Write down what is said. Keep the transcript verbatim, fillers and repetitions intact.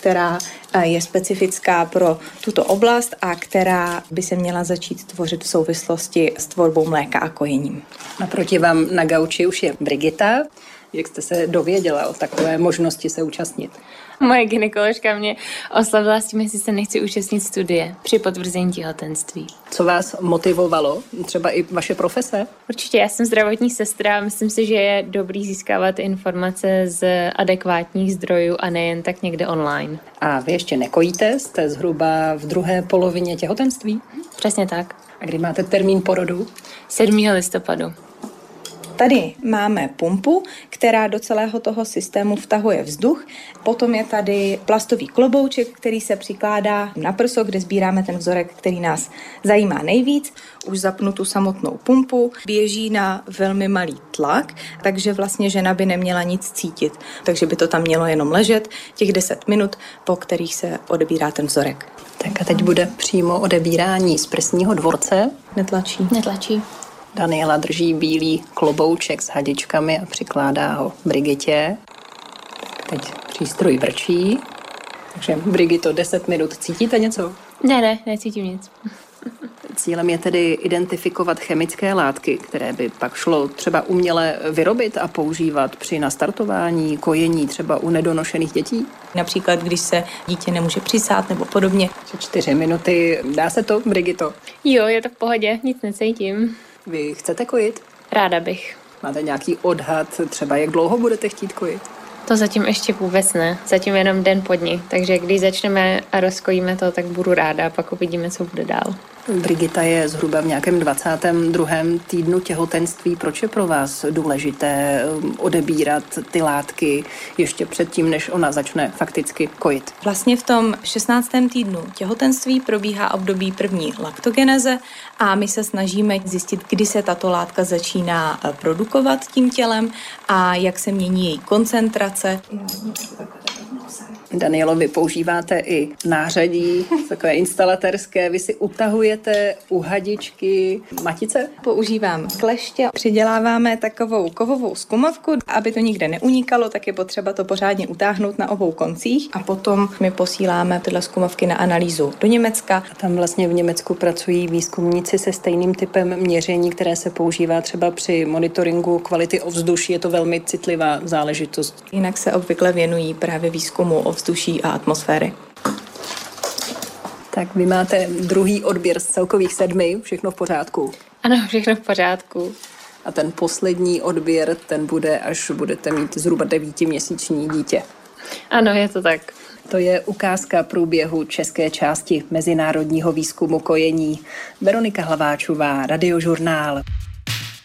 která je specifická pro tuto oblast a která by se měla začít tvořit v souvislosti s tvorbou mléka a kojením. Naproti vám na gauči už je Brigita. Jak jste se dověděla o takové možnosti se účastnit? Moje gynekoložka mě oslovila s tím, jestli se nechci účastnit studie při potvrzení těhotenství. Co vás motivovalo? Třeba i vaše profese? Určitě, já jsem zdravotní sestra a myslím si, že je dobrý získávat informace z adekvátních zdrojů a nejen tak někde online. A vy ještě nekojíte? Jste zhruba v druhé polovině těhotenství? Přesně tak. A kdy máte termín porodu? sedmého listopadu. Tady máme pumpu, která do celého toho systému vtahuje vzduch. Potom je tady plastový klobouček, který se přikládá na prso, kde sbíráme ten vzorek, který nás zajímá nejvíc. Už zapnu tu samotnou pumpu, běží na velmi malý tlak, takže vlastně žena by neměla nic cítit. Takže by to tam mělo jenom ležet těch deset minut, po kterých se odebírá ten vzorek. Tak a teď bude přímo odebírání z prsního dvorce. Netlačí. Netlačí. Daniela drží bílý klobouček s hadičkami a přikládá ho Brigitě. Teď přístroj vrčí. Takže Brigito, deset minut. Cítíte něco? Ne, ne, necítím nic. Cílem je tedy identifikovat chemické látky, které by pak šlo třeba uměle vyrobit a používat při nastartování kojení třeba u nedonošených dětí. Například, když se dítě nemůže přisát nebo podobně. Čtyři minuty. Dá se to, Brigito? Jo, je to v pohodě, nic necítím. Vy chcete kojit? Ráda bych. Máte nějaký odhad, třeba jak dlouho budete chtít kojit? To zatím ještě vůbec ne, zatím jenom den po dni, takže když začneme a rozkojíme to, tak budu ráda a pak uvidíme, co bude dál. Brigita je zhruba v nějakém dvacátém druhém týdnu těhotenství. Proč je pro vás důležité odebírat ty látky ještě předtím, než ona začne fakticky kojit? Vlastně v tom šestnáctém týdnu těhotenství probíhá období první laktogeneze a my se snažíme zjistit, kdy se tato látka začíná produkovat tím tělem a jak se mění její koncentrace. Danielo, vy používáte i nářadí, takové instalatérské, vy si utahujete u hadičky matice? Používám kleště, přiděláváme takovou kovovou zkumavku, aby to nikde neunikalo, tak je potřeba to pořádně utáhnout na obou koncích a potom my posíláme tyhle zkumavky na analýzu do Německa. A tam vlastně v Německu pracují výzkumníci se stejným typem měření, které se používá třeba při monitoringu kvality ovzduší, je to velmi citlivá záležitost. Jinak se obvykle věnují právě výzkumu ovzduší a atmosféry. Tak vy máte druhý odběr z celkových sedmi, všechno v pořádku? Ano, všechno v pořádku. A ten poslední odběr, ten bude, až budete mít zhruba devítiměsíční dítě. Ano, je to tak. To je ukázka průběhu české části mezinárodního výzkumu kojení. Veronika Hlaváčová, Radiožurnál.